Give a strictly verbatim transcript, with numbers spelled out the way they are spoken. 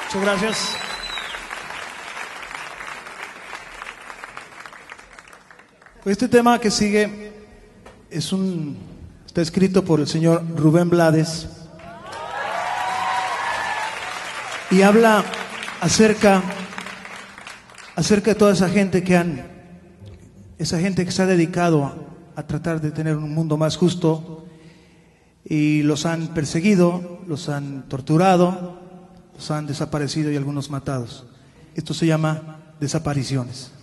Muchas gracias. Pues este tema que sigue es un, está escrito por el señor Rubén Blades y habla acerca, acerca de toda esa gente que han, esa gente que se ha dedicado a, a tratar de tener un mundo más justo y los han perseguido, los han torturado, los han desaparecido y algunos matados. Esto se llama desapariciones.